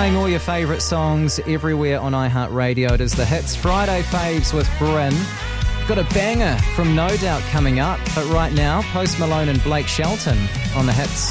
Playing all your favourite songs everywhere on iHeartRadio. It is the Hits Friday Faves with Bryn. Got a banger from No Doubt coming up, but right now, Post Malone and Blake Shelton on the Hits.